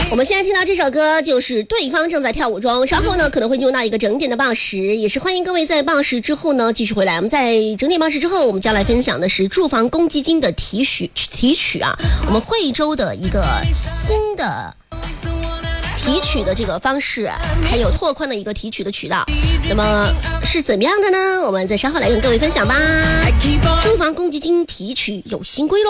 我们现在听到这首歌就是对方正在跳舞中，稍后呢可能会进入到一个整点的报时，也是欢迎各位在报时之后呢继续回来。我们在整点报时之后，我们将来分享的是住房公积金的提取啊，我们惠州的一个新的提取的这个方式，还有拓宽的一个提取的渠道，那么是怎么样的呢？我们再稍后来跟各位分享吧。住房公积金提取有新规喽。